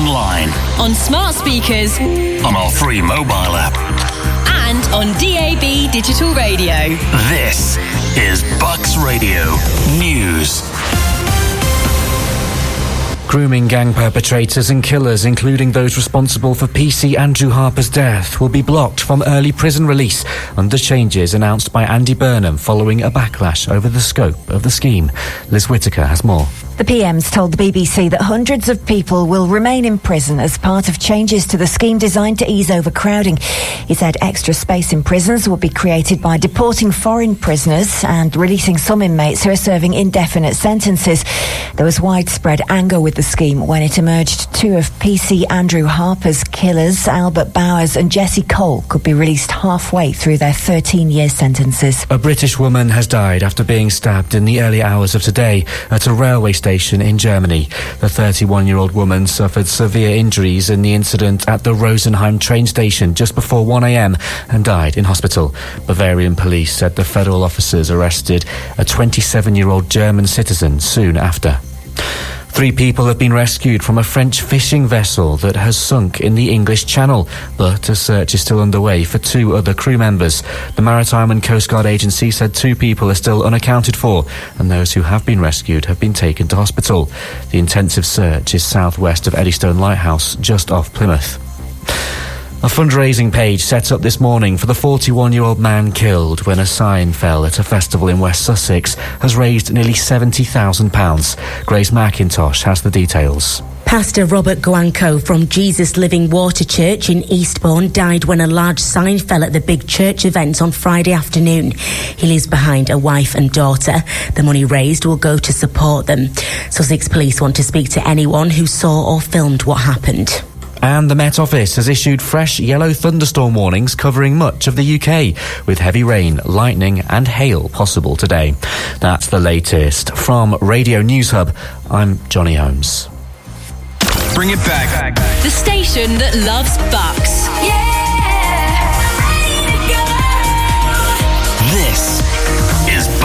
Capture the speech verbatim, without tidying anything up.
online, on smart speakers, on our free mobile app, and on D A B digital radio. This is Bucks Radio News. Grooming gang perpetrators and killers, including those responsible for P C Andrew Harper's death, will be blocked from early prison release under changes announced by Andy Burnham following a backlash over the scope of the scheme. Liz Whittaker has more. The P M's told the B B C that hundreds of people will remain in prison as part of changes to the scheme designed to ease overcrowding. He said extra space in prisons will be created by deporting foreign prisoners and releasing some inmates who are serving indefinite sentences. There was widespread anger with the scheme when it emerged two of P C Andrew Harper's killers, Albert Bowers and Jesse Cole, could be released halfway through their thirteen-year sentences. A British woman has died after being stabbed in the early hours of today at a railway station in Germany. The thirty-one-year-old woman suffered severe injuries in the incident at the Rosenheim train station just before one a.m. and died in hospital. Bavarian police said the federal officers arrested a twenty-seven-year-old German citizen soon after. Three people have been rescued from a French fishing vessel that has sunk in the English Channel, but a search is still underway for two other crew members. The Maritime and Coast Guard Agency said two people are still unaccounted for, and those who have been rescued have been taken to hospital. The intensive search is southwest of Eddystone Lighthouse, just off Plymouth. A fundraising page set up this morning for the forty-one-year-old man killed when a sign fell at a festival in West Sussex has raised nearly seventy thousand pounds. Grace McIntosh has the details. Pastor Robert Guanco from Jesus Living Water Church in Eastbourne died when a large sign fell at the big church event on Friday afternoon. He leaves behind a wife and daughter. The money raised will go to support them. Sussex Police want to speak to anyone who saw or filmed what happened. And the Met Office has issued fresh yellow thunderstorm warnings covering much of the U K, with heavy rain, lightning and hail possible today. That's the latest. From Radio News Hub, I'm Johnny Holmes. Bring it back. The station that loves Bucks. Yeah!